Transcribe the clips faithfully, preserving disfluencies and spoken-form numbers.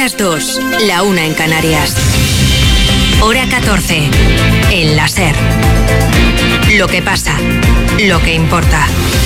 las dos, la una en Canarias. Hora catorce, en la SER. Lo que pasa, lo que importa.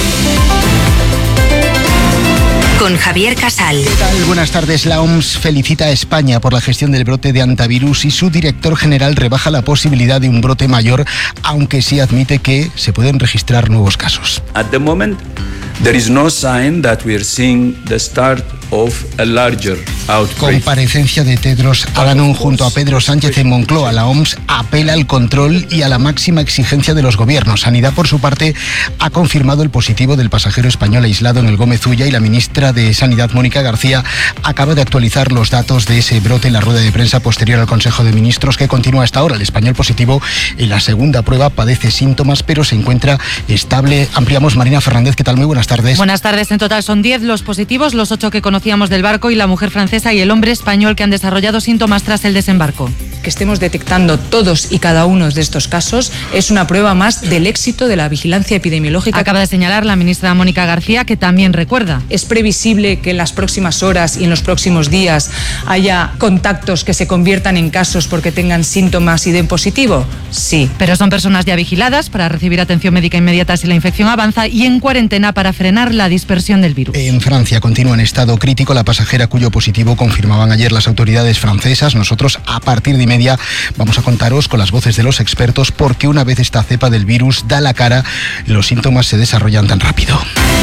Con Javier Casal. ¿Qué tal? Buenas tardes. La O M S felicita a España por la gestión del brote de hantavirus y su director general rebaja la posibilidad de un brote mayor, aunque sí admite que se pueden registrar nuevos casos. At the moment, there is no sign that we are seeing the start of a larger outbreak. Comparecencia de Tedros Adhanom junto a Pedro Sánchez en Moncloa. La O M S apela al control y a la máxima exigencia de los gobiernos. Sanidad, por su parte, ha confirmado el positivo del pasajero español aislado en el Gómez Ulla y la ministra de Sanidad, Mónica García, acaba de actualizar los datos de ese brote en la rueda de prensa posterior al Consejo de Ministros, que continúa hasta ahora. El español positivo en la segunda prueba padece síntomas, pero se encuentra estable. Ampliamos. Marina Fernández, ¿qué tal? Muy buenas tardes. Buenas tardes. En total son diez los positivos, los ocho que conocíamos del barco y la mujer francesa y el hombre español que han desarrollado síntomas tras el desembarco. Que estemos detectando todos y cada uno de estos casos es una prueba más del éxito de la vigilancia epidemiológica. Acaba de señalar la ministra Mónica García, que también recuerda. Es previsible que en las próximas horas y en los próximos días haya contactos que se conviertan en casos porque tengan síntomas y den positivo. Sí. Pero son personas ya vigiladas para recibir atención médica inmediata si la infección avanza y en cuarentena para frenar la dispersión del virus. En Francia continúa en estado crítico la pasajera cuyo positivo confirmaban ayer las autoridades francesas. Nosotros, a partir de y media, vamos a contaros con las voces de los expertos porque una vez esta cepa del virus da la cara, los síntomas se desarrollan tan rápido.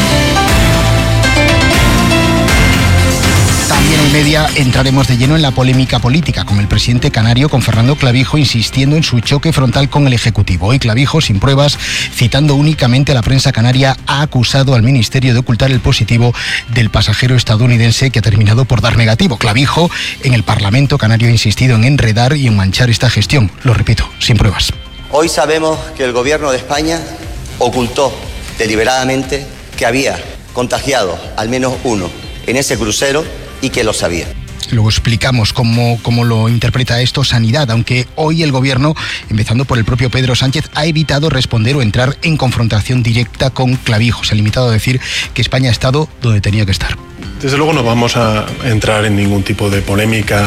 También en media entraremos de lleno en la polémica política, con el presidente canario, con Fernando Clavijo, insistiendo en su choque frontal con el Ejecutivo. Hoy Clavijo, sin pruebas, citando únicamente a la prensa canaria, ha acusado al Ministerio de ocultar el positivo del pasajero estadounidense que ha terminado por dar negativo. Clavijo, en el Parlamento canario, ha insistido en enredar y en manchar esta gestión. Lo repito, sin pruebas. Hoy sabemos que el Gobierno de España ocultó deliberadamente que había contagiado al menos uno en ese crucero y que lo sabía. Luego explicamos cómo, cómo lo interpreta esto Sanidad, aunque hoy el Gobierno, empezando por el propio Pedro Sánchez, ha evitado responder o entrar en confrontación directa con Clavijo. Se ha limitado a decir que España ha estado donde tenía que estar. Desde luego no vamos a entrar en ningún tipo de polémica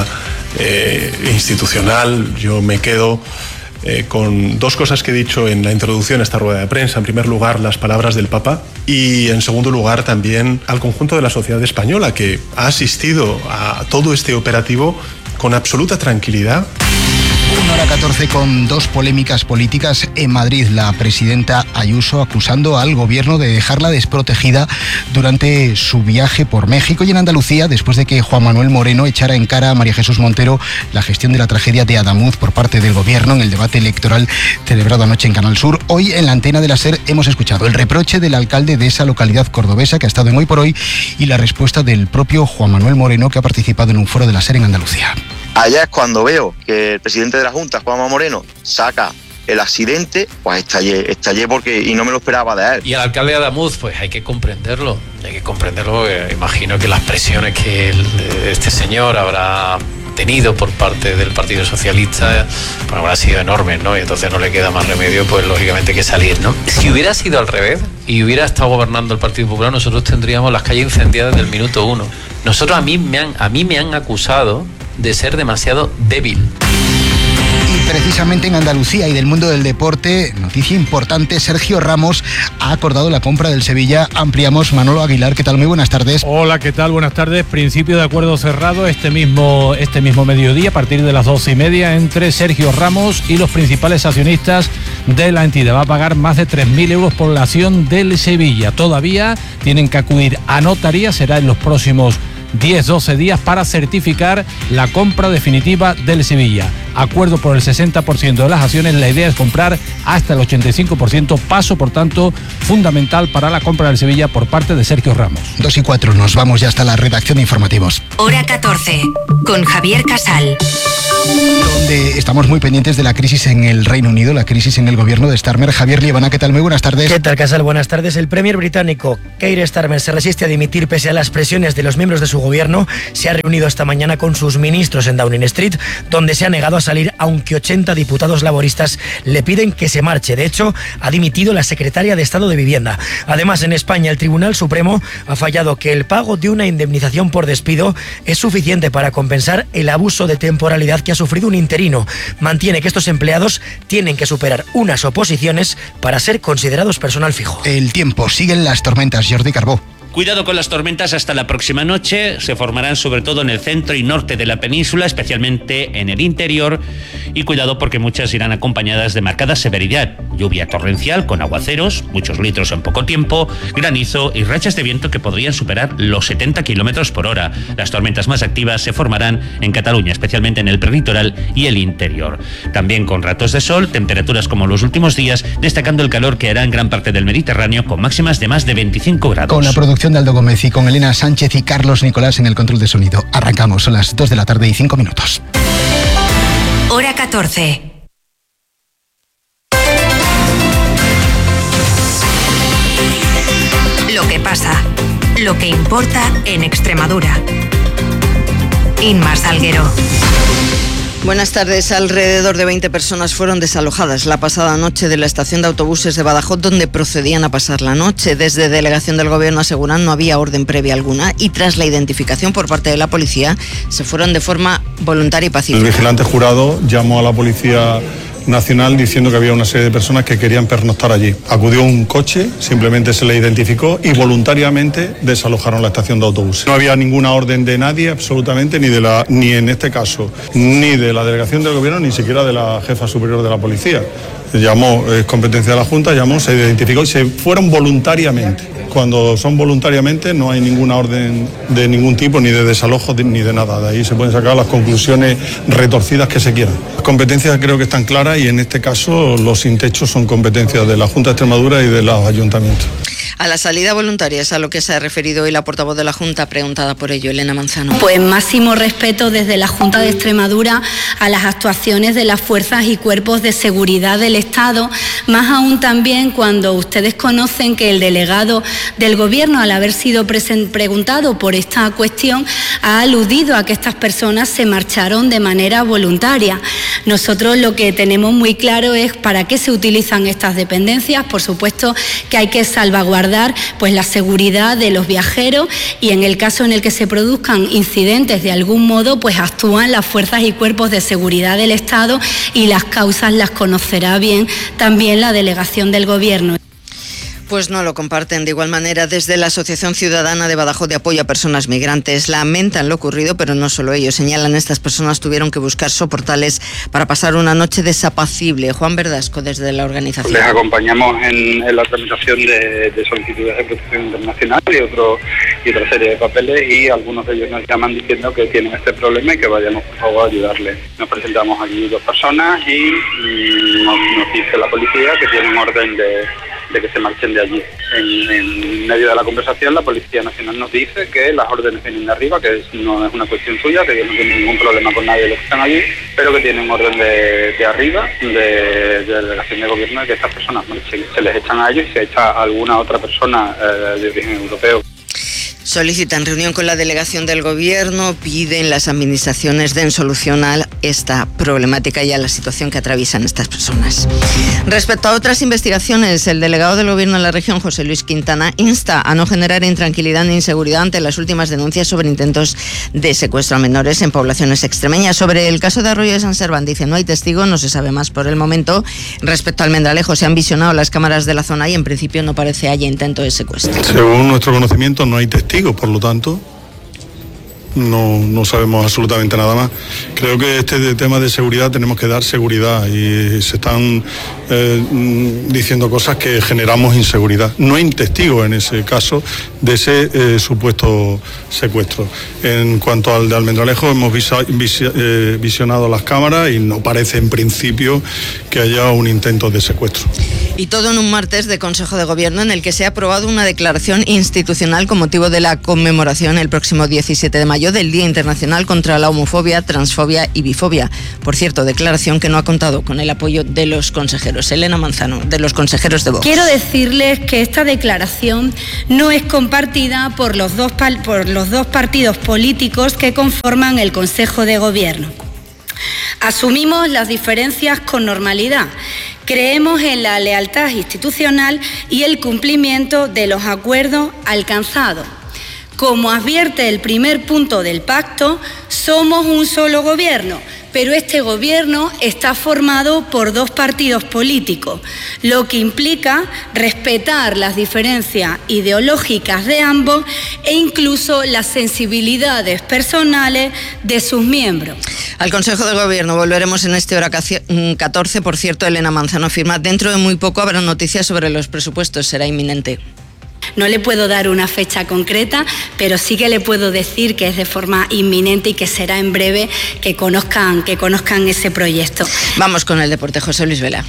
eh, institucional. Yo me quedo Eh, con dos cosas que he dicho en la introducción a esta rueda de prensa. En primer lugar, las palabras del Papa y en segundo lugar también al conjunto de la sociedad española que ha asistido a todo este operativo con absoluta tranquilidad. Una hora catorce con dos polémicas políticas en Madrid. La presidenta Ayuso acusando al gobierno de dejarla desprotegida durante su viaje por México, y en Andalucía, después de que Juan Manuel Moreno echara en cara a María Jesús Montero la gestión de la tragedia de Adamuz por parte del gobierno en el debate electoral celebrado anoche en Canal Sur. Hoy en la antena de la SER hemos escuchado el reproche del alcalde de esa localidad cordobesa que ha estado en Hoy por Hoy y la respuesta del propio Juan Manuel Moreno, que ha participado en un foro de la SER en Andalucía. Allá es cuando veo que el presidente de la Junta, Juanma Moreno, saca el accidente, pues estallé, estallé porque y no me lo esperaba de él. Y al alcalde de Adamuz, pues hay que comprenderlo, hay que comprenderlo, porque imagino que las presiones que el, este señor habrá tenido por parte del Partido Socialista, pues habrá sido enormes, ¿no? Y entonces no le queda más remedio, pues lógicamente que salir, ¿no? Si hubiera sido al revés y hubiera estado gobernando el Partido Popular, nosotros tendríamos las calles incendiadas desde el minuto uno. Nosotros a mí me han, a mí me han acusado de ser demasiado débil. Y precisamente en Andalucía y del mundo del deporte, noticia importante, Sergio Ramos ha acordado la compra del Sevilla. Ampliamos. Manolo Aguilar, ¿qué tal? Muy buenas tardes. Hola, ¿qué tal? Buenas tardes. Principio de acuerdo cerrado este mismo, este mismo mediodía, a partir de las doce y media, entre Sergio Ramos y los principales accionistas de la entidad. Va a pagar más de tres mil euros por la acción del Sevilla. Todavía tienen que acudir a notaría, será en los próximos diez doce días para certificar la compra definitiva del Sevilla. Acuerdo por el sesenta por ciento de las acciones. La idea es comprar hasta el ochenta y cinco por ciento. Paso, por tanto, fundamental para la compra del Sevilla por parte de Sergio Ramos. Dos y cuatro, nos vamos ya hasta la redacción de informativos. Hora catorce, con Javier Casal. Donde estamos muy pendientes de la crisis en el Reino Unido, la crisis en el gobierno de Starmer. Javier Liebana, ¿qué tal? Muy buenas tardes. ¿Qué tal, Casal? Buenas tardes. El premier británico Keir Starmer se resiste a dimitir pese a las presiones de los miembros de su gobierno. Se ha reunido esta mañana con sus ministros en Downing Street, donde se ha negado a salir, aunque ochenta diputados laboristas le piden que se marche. De hecho, ha dimitido la secretaria de Estado de Vivienda. Además, en España, el Tribunal Supremo ha fallado que el pago de una indemnización por despido es suficiente para compensar el abuso de temporalidad que ha sufrido un interino. Mantiene que estos empleados tienen que superar unas oposiciones para ser considerados personal fijo. El tiempo, siguen las tormentas. Jordi Carbó. Cuidado con las tormentas hasta la próxima noche. Se formarán sobre todo en el centro y norte de la península, especialmente en el interior. Y cuidado porque muchas irán acompañadas de marcada severidad. Lluvia torrencial con aguaceros, muchos litros en poco tiempo, granizo y rachas de viento que podrían superar los setenta kilómetros por hora. Las tormentas más activas se formarán en Cataluña, especialmente en el prelitoral y el interior. También con ratos de sol, temperaturas como los últimos días, destacando el calor que hará en gran parte del Mediterráneo con máximas de más de veinticinco grados. Con la producción de Aldo Gómez y con Elena Sánchez y Carlos Nicolás en el control de sonido. Arrancamos, son las dos de la tarde y cinco minutos. Hora catorce. Lo que pasa, lo que importa en Extremadura. Inma Salguero. Buenas tardes. Alrededor de veinte personas fueron desalojadas la pasada noche de la estación de autobuses de Badajoz, donde procedían a pasar la noche. Desde delegación del Gobierno aseguran no había orden previa alguna y tras la identificación por parte de la policía se fueron de forma voluntaria y pacífica. El vigilante jurado llamó a la Policía Nacional diciendo que había una serie de personas que querían pernoctar allí. Acudió un coche, simplemente se le identificó y voluntariamente desalojaron la estación de autobuses. No había ninguna orden de nadie, absolutamente, ni de la, ni en este caso, ni de la delegación del Gobierno, ni siquiera de la jefa superior de la policía. Llamó, es competencia de la Junta, llamó, se identificó y se fueron voluntariamente. Cuando son voluntariamente no hay ninguna orden de ningún tipo, ni de desalojo ni de nada. De ahí se pueden sacar las conclusiones retorcidas que se quieran. Las competencias creo que están claras y en este caso los sin techo son competencias de la Junta de Extremadura y de los ayuntamientos. A la salida voluntaria es a lo que se ha referido hoy la portavoz de la Junta, preguntada por ello, Elena Manzano. Pues máximo respeto desde la Junta de Extremadura a las actuaciones de las fuerzas y cuerpos de seguridad del Estado, más aún también cuando ustedes conocen que el delegado del Gobierno, al haber sido preguntado por esta cuestión, ha aludido a que estas personas se marcharon de manera voluntaria. Nosotros lo que tenemos muy claro es para qué se utilizan estas dependencias. Por supuesto que hay que salvaguardar pues la seguridad de los viajeros y en el caso en el que se produzcan incidentes de algún modo, pues actúan las fuerzas y cuerpos de seguridad del Estado y las causas las conocerá bien también la delegación del Gobierno. Pues no lo comparten. De igual manera, desde la Asociación Ciudadana de Badajoz de Apoyo a Personas Migrantes lamentan lo ocurrido, pero no solo ellos. Señalan, estas personas tuvieron que buscar soportales para pasar una noche desapacible. Juan Verdasco, desde la organización. Les acompañamos en, en la tramitación de, de solicitudes de protección internacional y, otro, y otra serie de papeles, y algunos de ellos nos llaman diciendo que tienen este problema y que vayamos por favor a ayudarles. Nos presentamos aquí dos personas y, y nos, nos dice la policía que tienen orden de de que se marchen de allí. En, en medio de la conversación, la Policía Nacional nos dice que las órdenes vienen de arriba, que no es una cuestión suya, que no tienen ningún problema con nadie de los que están allí, pero que tienen orden de, de arriba, de, de la delegación de gobierno, de que estas personas marchen. Se les echan a ellos y se echa a alguna otra persona eh, de origen europeo. Solicitan reunión con la delegación del Gobierno, piden las administraciones den solución a esta problemática y a la situación que atraviesan estas personas. Respecto a otras investigaciones, el delegado del Gobierno en la región, José Luis Quintana, insta a no generar intranquilidad ni inseguridad ante las últimas denuncias sobre intentos de secuestro a menores en poblaciones extremeñas. Sobre el caso de Arroyo de San Serván, dice, no hay testigos, no se sabe más por el momento. Respecto al Almendralejo, se han visionado las cámaras de la zona y en principio no parece haya intento de secuestro. Según nuestro conocimiento, no hay testigos. Por lo tanto, no, no sabemos absolutamente nada más. Creo que este tema de seguridad tenemos que dar seguridad y se están eh, diciendo cosas que generamos inseguridad. No hay testigos en ese caso de ese eh, supuesto secuestro. En cuanto al de Almendralejo, hemos visa, vis, eh, visionado las cámaras y no parece en principio que haya un intento de secuestro. Y todo en un martes de Consejo de Gobierno en el que se ha aprobado una declaración institucional con motivo de la conmemoración el próximo diecisiete de mayo del Día Internacional contra la Homofobia, Transfobia y Bifobia. Por cierto, declaración que no ha contado con el apoyo de los consejeros. Elena Manzano, de los consejeros de Vox. Quiero decirles que esta declaración no es compartida por los dos, por los dos partidos políticos que conforman el Consejo de Gobierno. Asumimos las diferencias con normalidad. Creemos en la lealtad institucional y el cumplimiento de los acuerdos alcanzados. Como advierte el primer punto del pacto, somos un solo gobierno, pero este gobierno está formado por dos partidos políticos, lo que implica respetar las diferencias ideológicas de ambos e incluso las sensibilidades personales de sus miembros. Al Consejo de Gobierno volveremos en este hora catorce. Por cierto, Elena Manzano afirma, dentro de muy poco habrá noticias sobre los presupuestos, será inminente. No le puedo dar una fecha concreta, pero sí que le puedo decir que es de forma inminente y que será en breve que conozcan, que conozcan ese proyecto. Vamos con el deporte, José Luis Vela.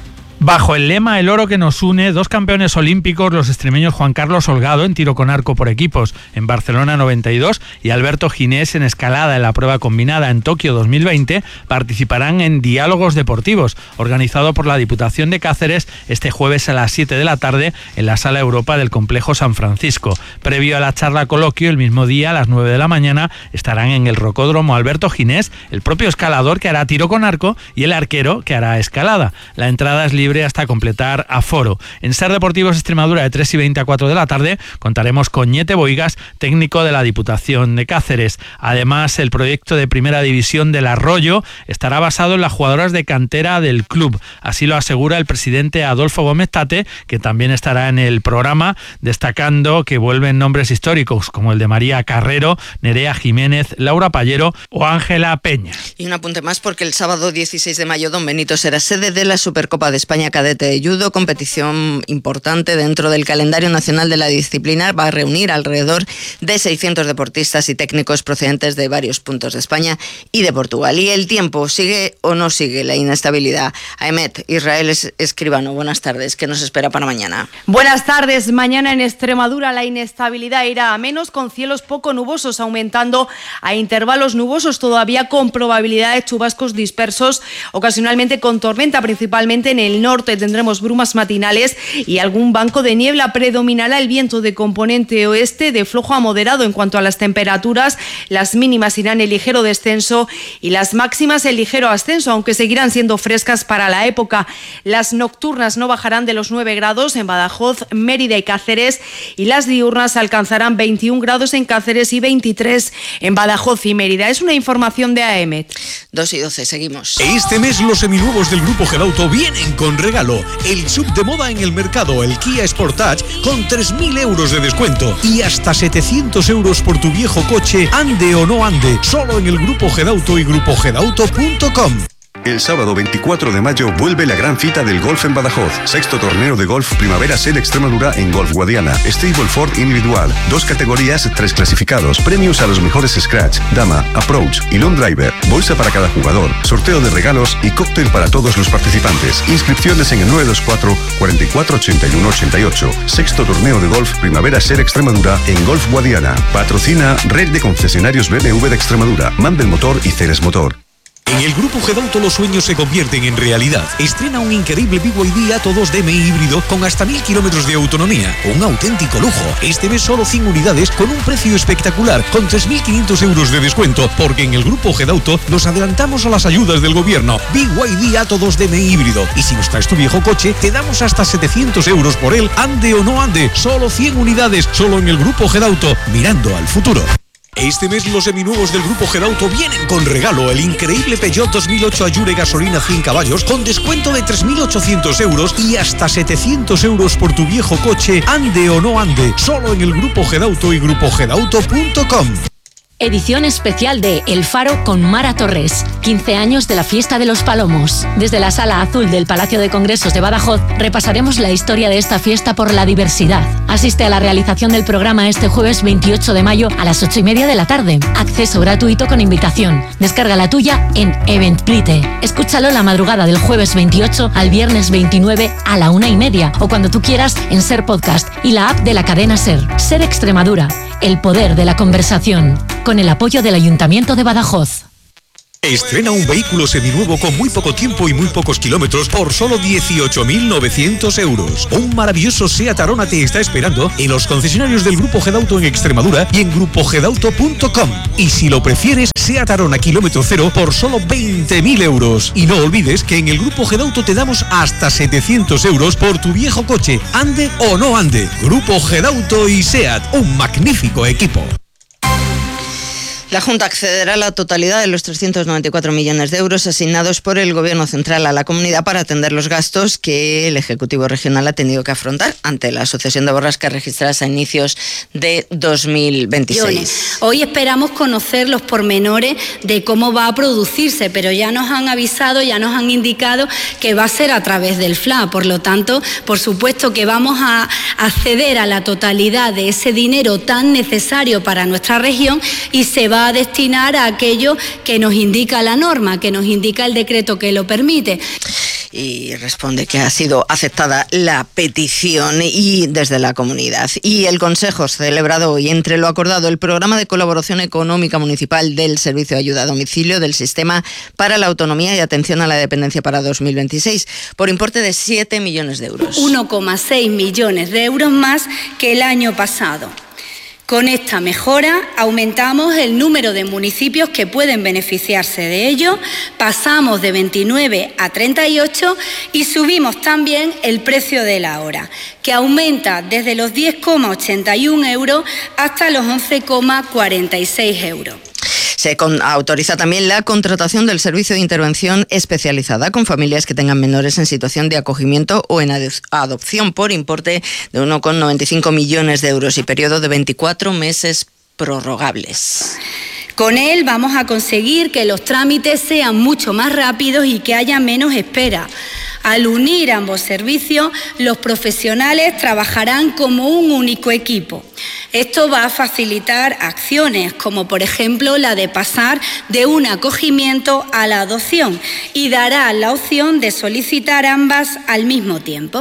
Bajo el lema El oro que nos une, dos campeones olímpicos, los extremeños Juan Carlos Holgado en tiro con arco por equipos en Barcelona noventa y dos y Alberto Ginés en escalada en la prueba combinada en Tokio dos mil veinte, participarán en Diálogos Deportivos, organizado por la Diputación de Cáceres este jueves a las siete de la tarde en la Sala Europa del Complejo San Francisco. Previo a la charla coloquio, el mismo día a las nueve de la mañana estarán en el rocódromo Alberto Ginés, el propio escalador que hará tiro con arco y el arquero que hará escalada. La entrada es libre hasta completar aforo. En Ser Deportivos Extremadura de tres y veinte a cuatro de la tarde contaremos con Ñete Boigas, técnico de la Diputación de Cáceres. Además, el proyecto de Primera División del Arroyo estará basado en las jugadoras de cantera del club. Así lo asegura el presidente Adolfo Gómez Tate, que también estará en el programa, destacando que vuelven nombres históricos como el de María Carrero, Nerea Jiménez, Laura Pallero o Ángela Peña. Y un apunte más, porque el sábado dieciséis de mayo Don Benito será sede de la Supercopa de España Cadete de Judo, competición importante dentro del calendario nacional de la disciplina. Va a reunir alrededor de seiscientos deportistas y técnicos procedentes de varios puntos de España y de Portugal. ¿Y el tiempo sigue o no sigue la inestabilidad? Aemet Israel Escribano, buenas tardes. ¿Qué nos espera para mañana? Buenas tardes. Mañana en Extremadura la inestabilidad irá a menos, con cielos poco nubosos aumentando a intervalos nubosos, todavía con probabilidad de chubascos dispersos, ocasionalmente con tormenta, principalmente en el norte. Tendremos brumas matinales y algún banco de niebla. Predominará el viento de componente oeste de flojo a moderado. En cuanto a las temperaturas, las mínimas irán en ligero descenso y las máximas en ligero ascenso, aunque seguirán siendo frescas para la época. Las nocturnas no bajarán de los nueve grados en Badajoz, Mérida y Cáceres, y las diurnas alcanzarán veintiún grados en Cáceres y veintitrés en Badajoz y Mérida. Es una información de Aemet. dos y doce, seguimos. Este mes los seminuevos del Grupo Gedauto vienen con regalo. El sub de moda en el mercado, el Kia Sportage, con tres mil euros de descuento y hasta setecientos euros por tu viejo coche, ande o no ande, solo en el Grupo Gedauto y grupo gedauto punto com. El sábado veinticuatro de mayo vuelve la gran cita del golf en Badajoz. Sexto torneo de golf Primavera Sel Extremadura en Golf Guadiana. Stableford individual. Dos categorías, tres clasificados. Premios a los mejores scratch, dama, approach y long driver. Bolsa para cada jugador. Sorteo de regalos y cóctel para todos los participantes. Inscripciones en el nueve dos cuatro, cuatro cuatro, ocho uno ocho ocho. Sexto torneo de golf Primavera Sel Extremadura en Golf Guadiana. Patrocina Red de Concesionarios B M W de Extremadura, Mandel Motor y Ceres Motor. En el Grupo Gedauto los sueños se convierten en realidad. Estrena un increíble B Y D Atto dos D M I híbrido con hasta mil kilómetros de autonomía. Un auténtico lujo. Este mes solo cien unidades con un precio espectacular, con tres mil quinientos euros de descuento, porque en el Grupo Gedauto nos adelantamos a las ayudas del gobierno. B Y D Atto dos D M I híbrido. Y si nos traes tu viejo coche, te damos hasta setecientos euros por él, ande o no ande. Solo cien unidades, solo en el Grupo Gedauto, mirando al futuro. Este mes los seminuevos del Grupo Gedauto vienen con regalo, el increíble Peugeot dos mil ocho Allure gasolina cien caballos con descuento de tres mil ochocientos euros y hasta setecientos euros por tu viejo coche, ande o no ande, solo en el Grupo Gedauto y grupo gedauto punto com. Edición especial de El Faro con Mara Torres. quince años de la Fiesta de los Palomos. Desde la Sala Azul del Palacio de Congresos de Badajoz repasaremos la historia de esta fiesta por la diversidad. Asiste a la realización del programa este jueves veintiocho de mayo a las ocho y media de la tarde. Acceso gratuito con invitación. Descarga la tuya en Eventbrite. Escúchalo la madrugada del jueves veintiocho al viernes veintinueve a la una y media o cuando tú quieras en Ser Podcast y la app de la cadena Ser. Ser Extremadura. El poder de la conversación. Con el apoyo del Ayuntamiento de Badajoz. Estrena un vehículo seminuevo con muy poco tiempo y muy pocos kilómetros por solo dieciocho mil novecientos euros. Un maravilloso SEAT Arona te está esperando en los concesionarios del Grupo Gedauto en Extremadura y en grupo gedauto punto com. Y si lo prefieres, SEAT Arona kilómetro cero por solo veinte mil euros. Y no olvides que en el Grupo Gedauto te damos hasta setecientos euros por tu viejo coche, ande o no ande. Grupo Gedauto y SEAT, un magnífico equipo. La Junta accederá a la totalidad de los trescientos noventa y cuatro millones de euros asignados por el Gobierno central a la comunidad para atender los gastos que el Ejecutivo regional ha tenido que afrontar ante la sucesión de borrascas registradas a inicios de dos mil veintiséis. Hoy esperamos conocer los pormenores de cómo va a producirse, pero ya nos han avisado, ya nos han indicado que va a ser a través del F L A. Por lo tanto, por supuesto que vamos a acceder a la totalidad de ese dinero tan necesario para nuestra región y se va a destinar a aquello que nos indica la norma, que nos indica el decreto que lo permite. Y responde que ha sido aceptada la petición y desde la comunidad. Y el Consejo celebrado hoy, entre lo acordado, el programa de colaboración económica municipal del Servicio de Ayuda a Domicilio del Sistema para la Autonomía y Atención a la Dependencia para dos mil veintiséis, por importe de siete millones de euros. uno coma seis millones de euros más que el año pasado. Con esta mejora aumentamos el número de municipios que pueden beneficiarse de ello, pasamos de veintinueve a treinta y ocho y subimos también el precio de la hora, que aumenta desde los diez coma ochenta y uno euros hasta los once coma cuarenta y seis euros. Se con, autoriza también la contratación del servicio de intervención especializada con familias que tengan menores en situación de acogimiento o en adopción por importe de uno coma noventa y cinco millones de euros y periodo de veinticuatro meses prorrogables. Con él vamos a conseguir que los trámites sean mucho más rápidos y que haya menos espera. Al unir ambos servicios, los profesionales trabajarán como un único equipo. Esto va a facilitar acciones como, por ejemplo, la de pasar de un acogimiento a la adopción y dará la opción de solicitar ambas al mismo tiempo.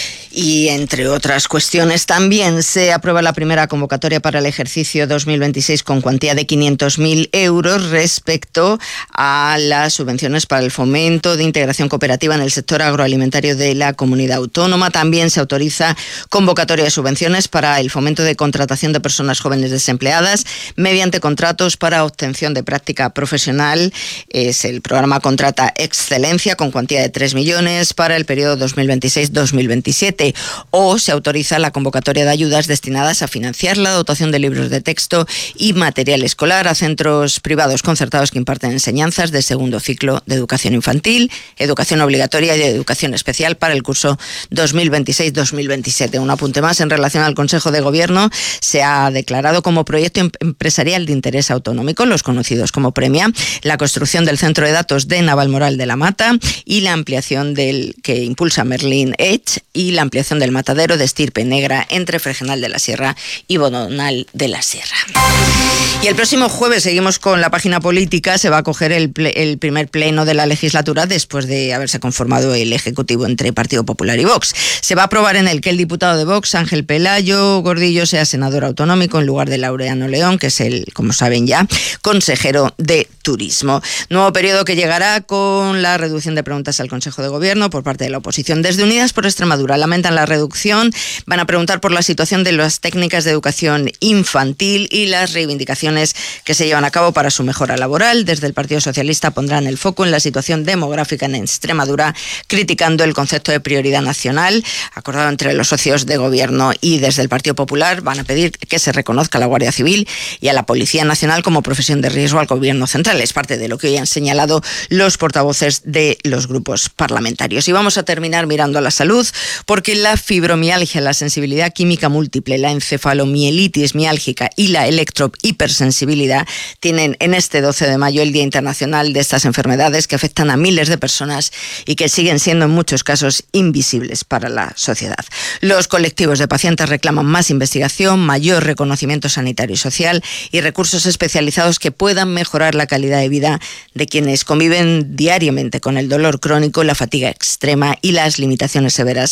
Y entre otras cuestiones también se aprueba la primera convocatoria para el ejercicio dos mil veintiséis con cuantía de quinientos mil euros respecto a las subvenciones para el fomento de integración cooperativa en el sector agroalimentario de la comunidad autónoma. También se autoriza convocatoria de subvenciones para el fomento de contratación de personas jóvenes desempleadas mediante contratos para obtención de práctica profesional. Es el programa Contrata Excelencia con cuantía de tres millones para el periodo dos mil veintiséis dos mil veintisiete. O se autoriza la convocatoria de ayudas destinadas a financiar la dotación de libros de texto y material escolar a centros privados concertados que imparten enseñanzas de segundo ciclo de educación infantil, educación obligatoria y educación especial para el curso dos mil veintiséis dos mil veintisiete. Un apunte más en relación al Consejo de Gobierno. Se ha declarado como proyecto empresarial de interés autonómico, los conocidos como Premia, la construcción del centro de datos de Navalmoral de la Mata y la ampliación del que impulsa Merlin Edge y la ampliación del matadero de estirpe negra entre Fregenal de la Sierra y Bodonal de la Sierra. Y el próximo jueves seguimos con la página política. Se va a acoger el, ple, el primer pleno de la legislatura después de haberse conformado el Ejecutivo entre Partido Popular y Vox. Se va a aprobar en el que el diputado de Vox, Ángel Pelayo Gordillo, sea senador autonómico en lugar de Laureano León, que es el, como saben ya, consejero de Turismo. Nuevo periodo que llegará con la reducción de preguntas al Consejo de Gobierno por parte de la oposición. Desde Unidas por Extremadura lamentan la reducción, van a preguntar por la situación de las técnicas de educación infantil y las reivindicaciones que se llevan a cabo para su mejora laboral. Desde el Partido Socialista pondrán el foco en la situación demográfica en Extremadura, criticando el concepto de prioridad nacional acordado entre los socios de Gobierno, y desde el Partido Popular van a pedir que se reconozca a la Guardia Civil y a la Policía Nacional como profesión de riesgo al Gobierno central. Es parte de lo que hoy han señalado los portavoces de los grupos parlamentarios. Y vamos a terminar mirando a la salud, porque la fibromialgia, la sensibilidad química múltiple, la encefalomielitis miálgica y la electrohipersensibilidad tienen en este doce de mayo el Día Internacional de estas enfermedades que afectan a miles de personas y que siguen siendo en muchos casos invisibles para la sociedad. Los colectivos de pacientes reclaman más investigación, mayor reconocimiento sanitario y social y recursos especializados que puedan mejorar la calidad de vida de quienes conviven diariamente con el dolor crónico, la fatiga extrema y las limitaciones severas en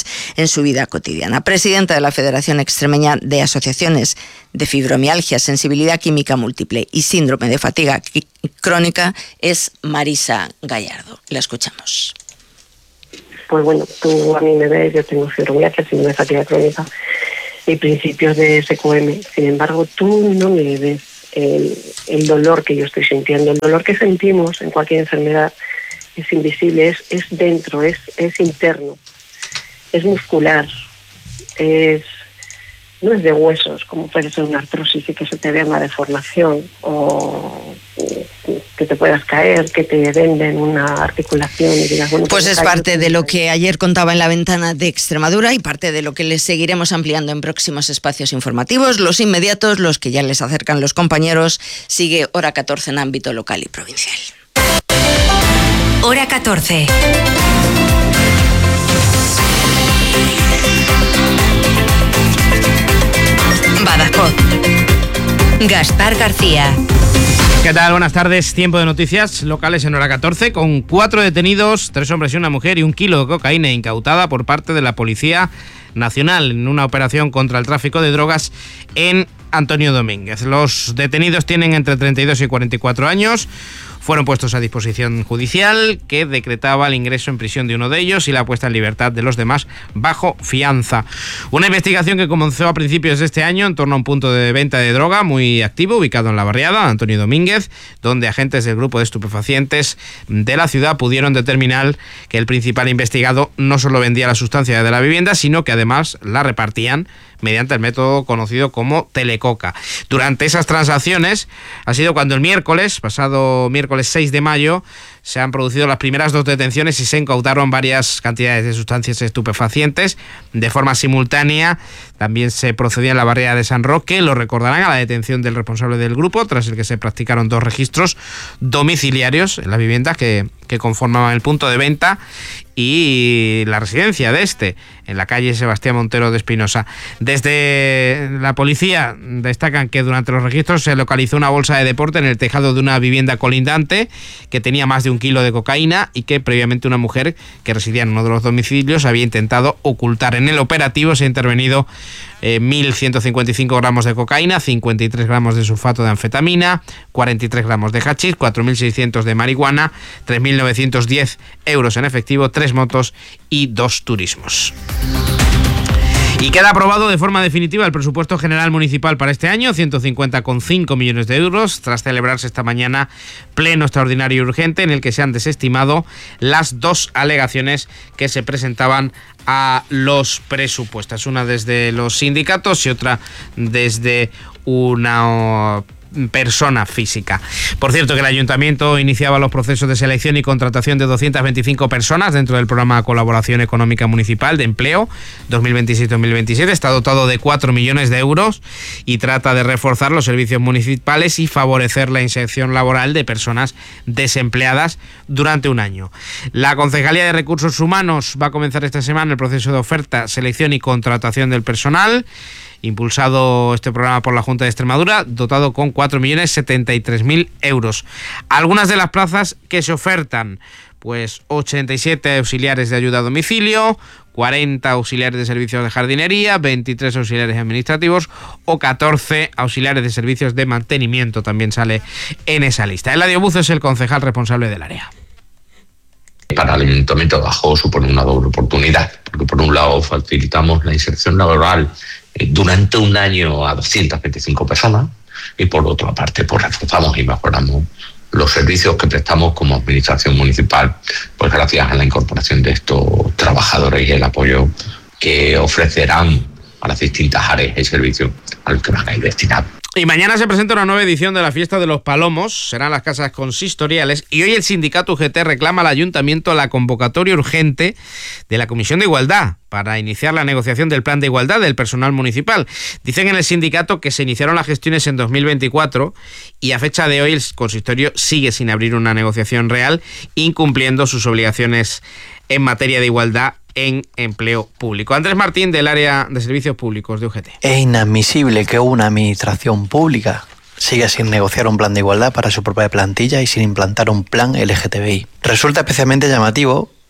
en su vida cotidiana. Presidenta de la Federación Extremeña de Asociaciones de Fibromialgia, Sensibilidad Química Múltiple y Síndrome de Fatiga Crónica es Marisa Gallardo. La escuchamos. Pues bueno, tú a mí me ves, yo tengo fibromialgia, síndrome de fatiga crónica y principios de S Q M. Sin embargo, tú no me ves el, el dolor que yo estoy sintiendo. El dolor que sentimos en cualquier enfermedad es invisible, es, es dentro, es, es interno, es muscular, es no es de huesos, como puede ser una artrosis y que se te vea una deformación o que te puedas caer, que te venden una articulación y digas, bueno, pues es parte de lo que ayer contaba en la ventana de Extremadura y parte de lo que les seguiremos ampliando en próximos espacios informativos. Los inmediatos, los que ya les acercan los compañeros, sigue Hora catorce en ámbito local y provincial. Hora catorce. Badajoz. Gaspar García. ¿Qué tal? Buenas tardes. Tiempo de noticias locales en Hora catorce, con cuatro detenidos, tres hombres y una mujer, y un kilo de cocaína incautada por parte de la Policía Nacional en una operación contra el tráfico de drogas en Antonio Domínguez. Los detenidos tienen entre treinta y dos y cuarenta y cuatro años. Fueron puestos a disposición judicial, que decretaba el ingreso en prisión de uno de ellos y la puesta en libertad de los demás bajo fianza. Una investigación que comenzó a principios de este año en torno a un punto de venta de droga muy activo ubicado en la barriada Antonio Domínguez, donde agentes del grupo de estupefacientes de la ciudad pudieron determinar que el principal investigado no solo vendía la sustancia de la vivienda, sino que además la repartían mediante el método conocido como telecoca. Durante esas transacciones ha sido cuando el miércoles, pasado miércoles seis de mayo, se han producido las primeras dos detenciones y se incautaron varias cantidades de sustancias estupefacientes de forma simultánea. También se procedía en la barriada de San Roque, lo recordarán, a la detención del responsable del grupo, tras el que se practicaron dos registros domiciliarios en las viviendas que, que conformaban el punto de venta y la residencia de este, en la calle Sebastián Montero de Espinosa. Desde la policía destacan que durante los registros se localizó una bolsa de deporte en el tejado de una vivienda colindante que tenía más de un kilo de cocaína y que previamente una mujer que residía en uno de los domicilios había intentado ocultar. En el operativo se ha intervenido eh, mil ciento cincuenta y cinco gramos de cocaína, cincuenta y tres gramos de sulfato de anfetamina, cuarenta y tres gramos de hachís, cuatro mil seiscientos de marihuana, tres mil novecientos diez euros en efectivo, tres motos y dos turismos. Y queda aprobado de forma definitiva el presupuesto general municipal para este año, ciento cincuenta coma cinco millones de euros, tras celebrarse esta mañana pleno extraordinario y urgente en el que se han desestimado las dos alegaciones que se presentaban a los presupuestos, una desde los sindicatos y otra desde una persona física. Por cierto, que el Ayuntamiento iniciaba los procesos de selección y contratación de doscientas veinticinco personas dentro del programa de Colaboración Económica Municipal de Empleo dos mil veintiséis dos mil veintisiete. Está dotado de cuatro millones de euros y trata de reforzar los servicios municipales y favorecer la inserción laboral de personas desempleadas durante un año. La Concejalía de Recursos Humanos va a comenzar esta semana el proceso de oferta, selección y contratación del personal, impulsado este programa por la Junta de Extremadura, dotado con cuatro millones setenta y tres mil euros. Algunas de las plazas que se ofertan, pues ochenta y siete auxiliares de ayuda a domicilio, cuarenta auxiliares de servicios de jardinería, veintitrés auxiliares administrativos o catorce auxiliares de servicios de mantenimiento, también sale en esa lista. Eladio Buzo es el concejal responsable del área. Para el Ayuntamiento de Badajoz supone una doble oportunidad, porque por un lado facilitamos la inserción laboral durante un año a doscientas veinticinco personas y por otra parte pues reforzamos y mejoramos los servicios que prestamos como administración municipal, pues gracias a la incorporación de estos trabajadores y el apoyo que ofrecerán a las distintas áreas y servicios a los que van a ir destinados. Y mañana se presenta una nueva edición de la Fiesta de los Palomos, serán las casas consistoriales, y hoy el sindicato U G T reclama al Ayuntamiento la convocatoria urgente de la Comisión de Igualdad para iniciar la negociación del plan de igualdad del personal municipal. Dicen en el sindicato que se iniciaron las gestiones en dos mil veinticuatro y a fecha de hoy el consistorio sigue sin abrir una negociación real, incumpliendo sus obligaciones en materia de igualdad en empleo público. Andrés Martín, del área de servicios públicos de U G T. Es inadmisible que una administración pública siga sin negociar un plan de igualdad para su propia plantilla y sin implantar un plan L G T B I. Resulta especialmente llamativo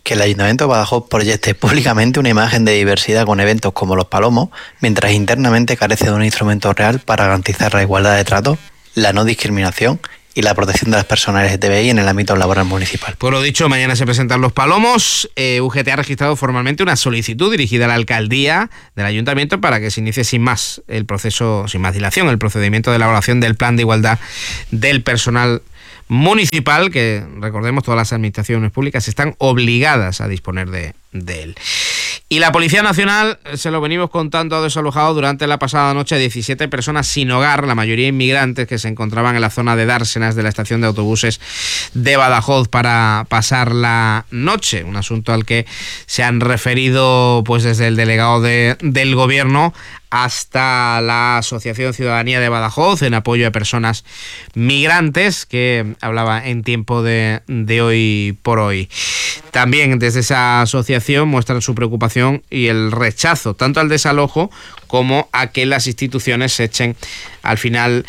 que el Ayuntamiento de Badajoz proyecte públicamente una imagen de diversidad con eventos como los Palomos, mientras internamente carece de un instrumento real para garantizar la igualdad de trato, la no discriminación y la protección de las personas L G T B I en el ámbito laboral municipal. Por lo dicho, mañana se presentan los Palomos. Eh, U G T ha registrado formalmente una solicitud dirigida a la alcaldía del ayuntamiento para que se inicie sin más el proceso, sin más dilación, el procedimiento de elaboración del plan de igualdad del personal municipal, que recordemos todas las administraciones públicas están obligadas a disponer de, de él. Y la Policía Nacional, se lo venimos contando, ha desalojado durante la pasada noche a diecisiete personas sin hogar, la mayoría inmigrantes que se encontraban en la zona de Dársenas de la estación de autobuses de Badajoz para pasar la noche, un asunto al que se han referido pues desde el delegado de, del gobierno hasta la Asociación Ciudadanía de Badajoz en apoyo a personas migrantes, que hablaba en Tiempo de, de Hoy por Hoy. También desde esa asociación muestran su preocupación y el rechazo tanto al desalojo como a que las instituciones se echen al final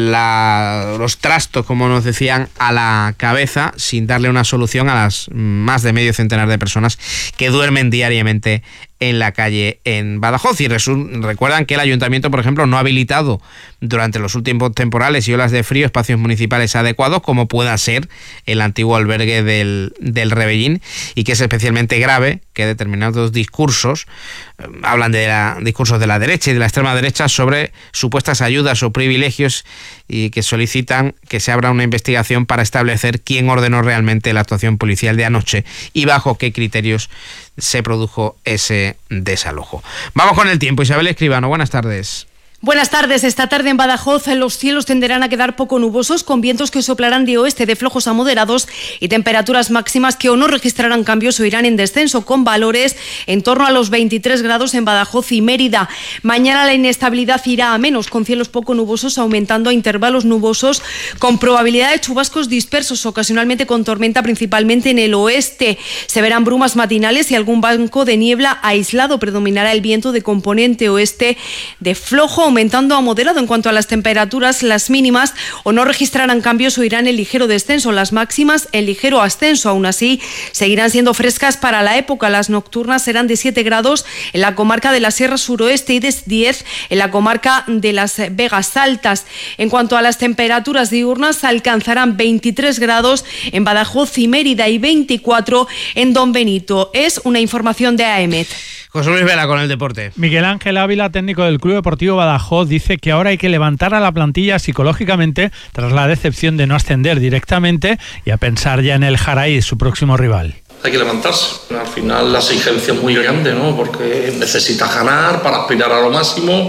la, los trastos, como nos decían, a la cabeza sin darle una solución a las más de medio centenar de personas que duermen diariamente en la calle en Badajoz. Y resu- recuerdan que el ayuntamiento, por ejemplo, no ha habilitado durante los últimos temporales y olas de frío espacios municipales adecuados, como pueda ser el antiguo albergue del, del Rebellín, y que es especialmente grave que determinados discursos, eh, hablan de la, discursos de la derecha y de la extrema derecha sobre supuestas ayudas o privilegios, y que solicitan que se abra una investigación para establecer quién ordenó realmente la actuación policial de anoche y bajo qué criterios se produjo ese desalojo. Vamos con el tiempo. Isabel Escribano, buenas tardes. Buenas tardes. Esta tarde en Badajoz los cielos tenderán a quedar poco nubosos, con vientos que soplarán de oeste de flojos a moderados y temperaturas máximas que o no registrarán cambios o irán en descenso, con valores en torno a los veintitrés grados en Badajoz y Mérida. Mañana la inestabilidad irá a menos, con cielos poco nubosos aumentando a intervalos nubosos, con probabilidad de chubascos dispersos, ocasionalmente con tormenta, principalmente en el oeste. Se verán brumas matinales y algún banco de niebla aislado. Predominará el viento de componente oeste de flojo, aumentando a moderado. En cuanto a las temperaturas, las mínimas o no registrarán cambios o irán en ligero descenso, las máximas en ligero ascenso. Aún así, seguirán siendo frescas para la época. Las nocturnas serán de siete grados en la comarca de la Sierra Suroeste y de diez en la comarca de las Vegas Altas. En cuanto a las temperaturas diurnas, alcanzarán veintitrés grados en Badajoz y Mérida y veinticuatro en Don Benito. Es una información de A E M E T. José Luis Vela con el deporte. Miguel Ángel Ávila, técnico del Club Deportivo Badajoz, dice que ahora hay que levantar a la plantilla psicológicamente tras la decepción de no ascender directamente y a pensar ya en el Jaraí, su próximo rival. Hay que levantarse. Al final la exigencia es muy grande, ¿no? Porque necesitas ganar para aspirar a lo máximo.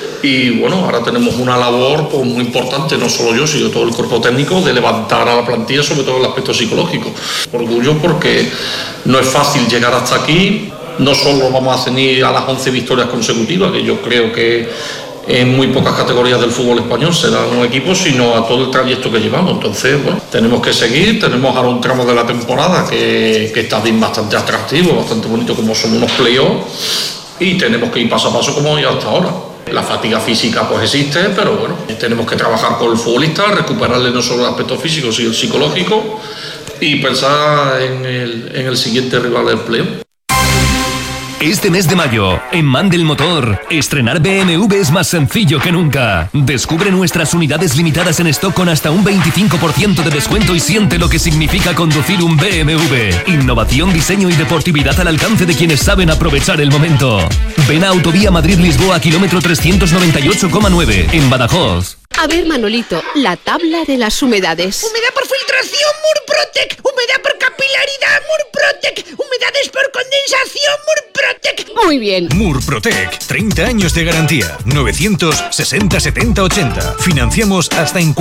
Y bueno, ahora tenemos una labor pues, muy importante, no solo yo, sino todo el cuerpo técnico, de levantar a la plantilla, sobre todo el aspecto psicológico. Orgullo porque no es fácil llegar hasta aquí. No solo vamos a ceñir a las once victorias consecutivas, que yo creo que en muy pocas categorías del fútbol español se dan un equipo, sino a todo el trayecto que llevamos. Entonces, bueno, tenemos que seguir, tenemos ahora un tramo de la temporada que, que está bien bastante atractivo, bastante bonito, como son unos playoffs, y tenemos que ir paso a paso como ya hasta ahora. La fatiga física pues existe, pero bueno, tenemos que trabajar con el futbolista, recuperarle no solo el aspecto físico, sino el psicológico, y pensar en el, en el siguiente rival del playoff. Este mes de mayo, en Mandel Motor, estrenar B M W es más sencillo que nunca. Descubre nuestras unidades limitadas en stock con hasta un veinticinco por ciento de descuento y siente lo que significa conducir un B M W. Innovación, diseño y deportividad al alcance de quienes saben aprovechar el momento. Ven a Autovía Madrid-Lisboa, kilómetro trescientos noventa y ocho coma nueve, en Badajoz. A ver, Manolito, la tabla de las humedades. Humedad por filtración, Murprotec. Humedad por capilaridad, Murprotec. Humedades por condensación, Murprotec. Muy bien. Murprotec, treinta años de garantía. novecientos sesenta setenta ochenta. Financiamos hasta en